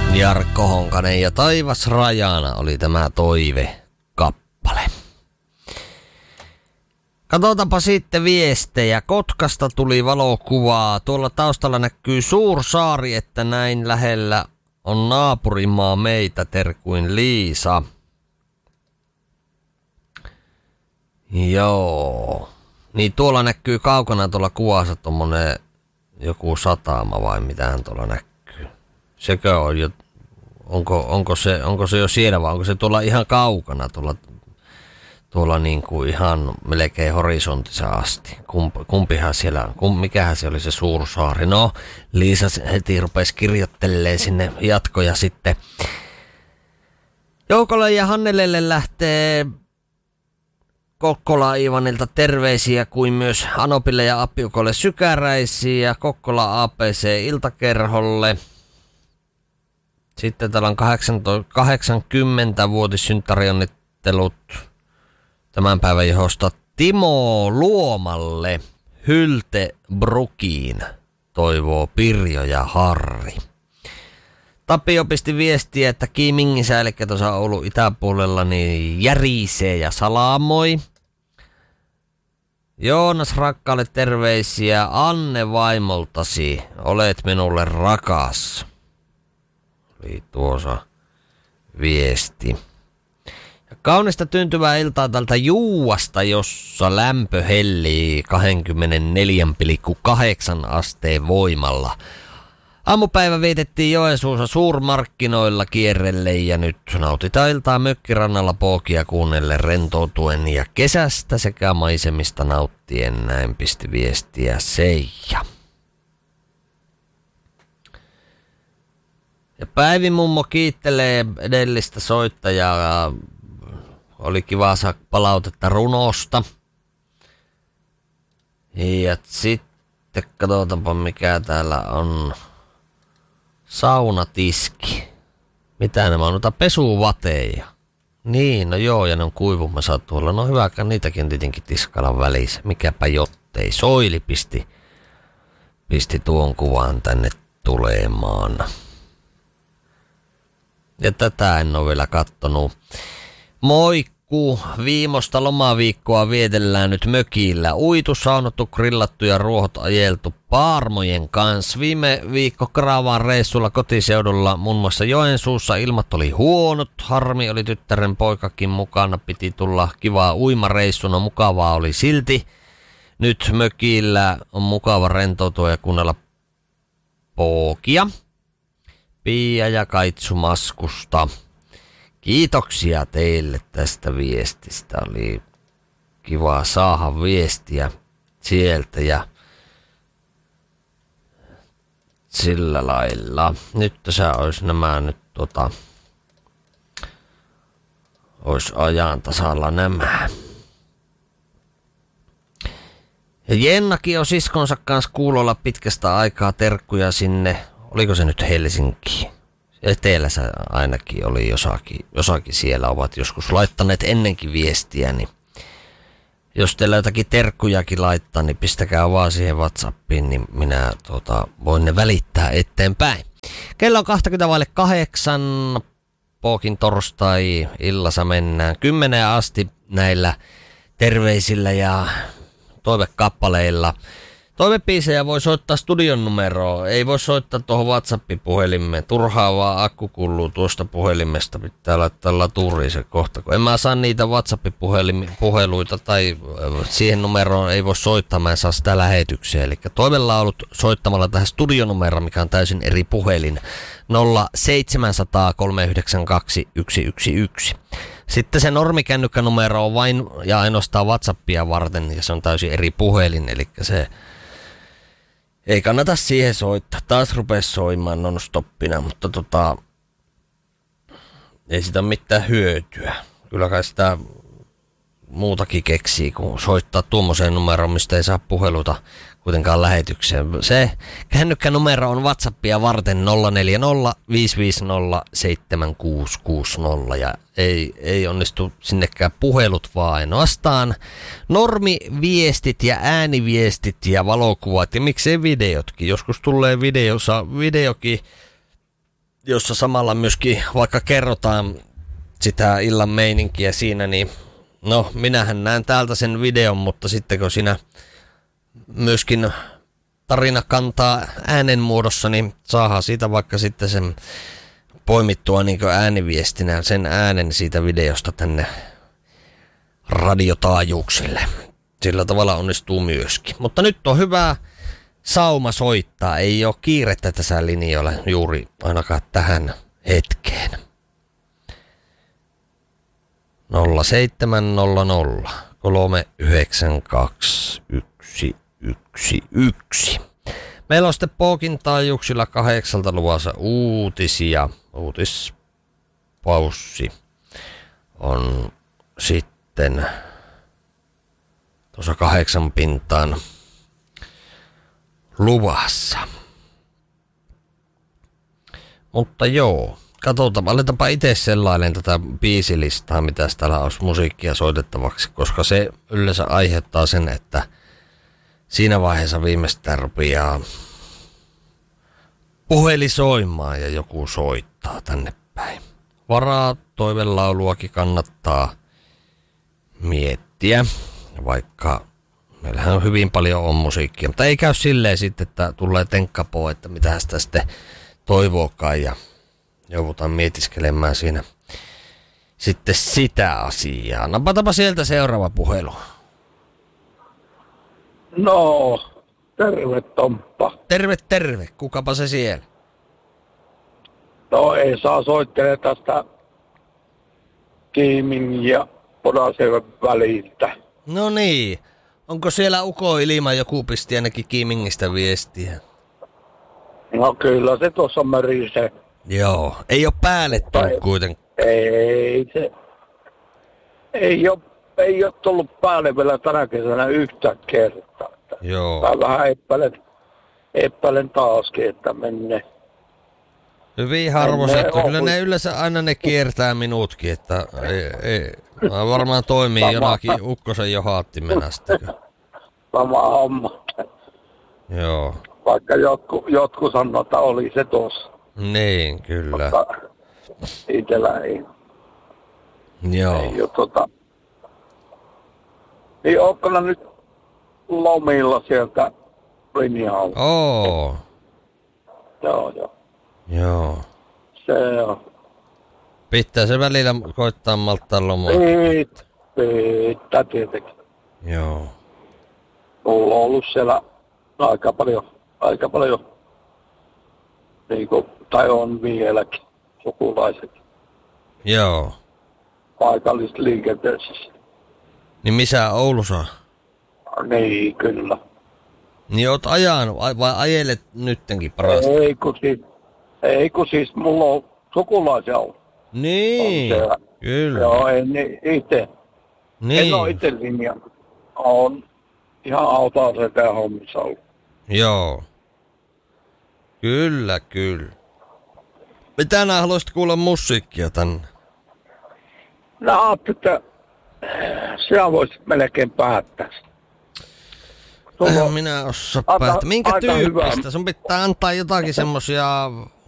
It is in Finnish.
Jarkko Honkanen ja Taivas rajana oli tämä toive-kappale. Katsotaanpa sitten viestejä. Kotkasta tuli valokuvaa. Tuolla taustalla näkyy Suursaari, että näin lähellä on naapurimaa meitä, terkuin Liisa. Joo. Niin tuolla näkyy kaukana tuolla kuvassa tommonen joku satama vai mitähän tuolla näkyy. Sekö on jo, onko se jo siellä vai onko se tuolla ihan kaukana tuolla niin kuin ihan melkein horisontissa asti. Kumpihan siellä on, mikähän se oli se Suursaari. No, Liisa heti rupesi kirjoittelemaan sinne jatkoja sitten. Joukolle ja Hannelelle lähtee Kokkola Iivanilta terveisiä kuin myös Anopille ja Appiukolle sykäräisiä. Kokkola APC iltakerholle. Sitten täällä on 80-vuotissynttärionnittelut tämän päivän johdosta Timo Luomalle. Hyltebrukiin toivoo Pirjo ja Harri. Tapio pisti viestiä, että Kiimingissä, eli tuossa Oulun itäpuolella, niin järisee ja salamoi. Joonas rakkaalle terveisiä. Anne vaimoltasi, olet minulle rakas. Oli tuossa viesti. Ja kaunista tyyntyvää iltaa tältä Juuasta, jossa lämpö hellii 24,8 asteen voimalla. Aamupäivä vietettiin Joensuussa suurmarkkinoilla kierrelle ja nyt nautitaan iltaa mökkirannalla pookia kuunnellen rentoutuen ja kesästä sekä maisemista nauttien, näin pisti viestiä Seija. Ja Päivi mummo kiittelee edellistä soittajaa. Oli kiva saada palautetta runosta. Ja sitten katsotaanpa mikä täällä on. Saunatiski. Mitä nämä on? Noita pesuvateja. Niin, no joo, ja ne on kuivumassa tuolla. No hyväkään niitäkin tietenkin tiskailla välissä. Mikäpä jottei. Soili pisti tuon kuvan tänne tulemaan. Ja tätä en ole vielä kattonut. Moikku! Viimosta lomaviikkoa vietellään nyt mökillä. Uitu, saunottu, grillattu ja ruohot ajeltu paarmojen kanssa. Viime viikko Kraavaan reissulla kotiseudulla muun muassa Joensuussa. Ilmat oli huonot. Harmi oli tyttären poikakin mukana. Piti tulla kivaa uimareissu. No mukavaa oli silti. Nyt mökillä on mukava rentoutua ja kuunnella pookia. Pia ja Kaitsu Maskusta. Kiitoksia teille tästä viestistä. Oli kiva saada viestiä sieltä ja sillä lailla. Nyt tässä olisi nämä nyt olisi ajan tasalla nämä. Ja Jennakin on siskonsa kanssa kuulolla pitkästä aikaa, terkkuja sinne. Oliko se nyt Helsinki? Etelässä ainakin oli jossakin siellä ovat joskus laittaneet ennenkin viestiä, niin jos teillä jotakin terkkujakin laittaa, niin pistäkää vaan siihen WhatsAppiin, niin minä voin ne välittää eteenpäin. Kello on 7:20, pookin torstai illassa mennään 10 asti näillä terveisillä ja toivekappaleilla. Toivebiisejä voi soittaa studion numeroon, ei voi soittaa tuohon WhatsApp-puhelimeen. Turhaa vaan akku kuuluu tuosta puhelimesta, pitää laittaa laturiin se kohta. Kun en mä saa niitä WhatsApp-puheluita tai siihen numeroon ei voi soittaa, mä en saa sitä lähetykseen. Eli toivelaulut soittamalla tähän studionumeroon, mikä on täysin eri puhelin, 0700 392 111. Sitten se normikännykkä-numero on vain ja ainoastaan WhatsAppia varten ja se on täysin eri puhelin, eli se ei kannata siihen soittaa. Taas rupesi soimaan non-stoppina, mutta ei sitä mitään hyötyä. Kyllä kai sitä muutakin keksii, kun soittaa tuommoiseen numeroon, mistä ei saa puheluta kuitenkaan lähetykseen. Se kännykkänumero on WhatsAppia varten 040 550 7660 ja ei onnistu sinnekään puhelut, vaan ainoastaan normiviestit ja ääniviestit ja valokuvat ja miksei videotkin. Joskus tulee videokin jossa samalla myöskin, vaikka kerrotaan sitä illan meininkiä siinä, niin no, minähän näen täältä sen videon, mutta sitten kun siinä myöskin tarina kantaa äänen muodossa, niin saadaan siitä vaikka sitten sen poimittua niin kuin ääniviestinä sen äänen siitä videosta tänne radiotaajuuksille. Sillä tavalla onnistuu myöskin. Mutta nyt on hyvä sauma soittaa. Ei ole kiirettä tässä linjoilla juuri ainakaan tähän hetkeen. 0700 392 111. Meillä on sitten Pookin taajuuksilla 8 luvassa uutisia. Uutispaussi on sitten tuossa 8 pintaan luvassa. Mutta joo, katsotaan, aletaanpa itse sellainen tätä biisilistaa, mitä täällä olisi musiikkia soitettavaksi, koska se yleensä aiheuttaa sen, että siinä vaiheessa viimeistään rupeaa puhelin soimaan ja joku soittaa tänne päin. Varaa toivelauluakin kannattaa miettiä, vaikka meillähän on hyvin paljon on musiikkia, mutta ei käy silleen sitten, että tulee tenkkapoo, että mitä sitä sitten toivookaan ja joudutaan mietiskelemään siinä sitten sitä asiaa. Napataanpa sieltä seuraava puhelu. No, terve Tomppa. Terve. Kukapa se siellä? No ei saa soittelee tästä Kiimin ja Podasjärven väliltä. No niin. Onko siellä ukoilma, joku pisti ainakin Kiimingistä viestiä? No kyllä se tuossa mörisee. Joo. Ei ole päälle tullut kuitenkaan. Ei se. Ei ole tullut päälle vielä tänä kesänä yhtä kertaa. Joo. Mä vähän epäilen taaskin, että menee. Hyvin harvoin, kyllä ne yleensä aina ne kiertää minutkin, että ei. Varmaan toimii jonakin ukkosen johaattimena sitten. Sama homma. Joo. Vaikka jotkut sanoo, että oli se tossa. Niin, kyllä. Mutta itellä ei. Joo. Ei ole Niin ootko nyt lomilla sieltä linja-alta? Oo. Joo. Joo. Se on. Pitää se välillä koittaa malttaa lomaa. Pitää tietenkin. Joo. Mulla on ollut siellä aika paljon niinku, tai on vieläkin sukulaiset Joo. paikallisliikenteessä. Niin missä Oulussa? Niin, kyllä. Niin oot ajanut vai ajelet nyttenkin parasta? Ei kun siis mulla on sukulaisia ollut. Niin, kyllä. Joo, en itse. Niin. En ole itse linjannut. On ihan autoaseita ja hommissa ollut. Joo. Kyllä. Mitä nää haluaisit kuulla musiikkia tänne? No ajattelin, että sinä voisit melkein päättää. Minä osaa päättää. Minkä tyyppistä? Sun pitää antaa jotakin semmosia